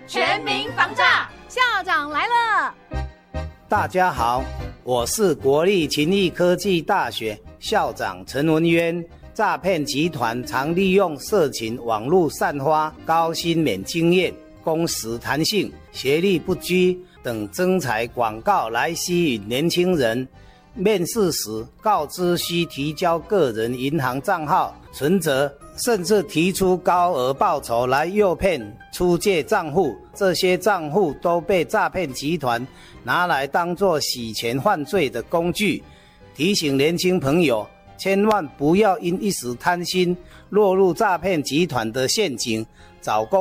全民防诈， 校长来了。 大家好，我是国立勤益科技大学校长陈文渊。诈骗集团常利用社群网络散发高薪免经验、工时弹性、学历不拘等征才广告来吸引年轻人。面试时告知需提交个人银行账号、存折，甚至提出高额报酬来诱骗出借账户。这些账户都被诈骗集团拿来当作洗钱犯罪的工具。提醒年轻朋友，千万不要因一时贪心落入诈骗集团的陷阱，找工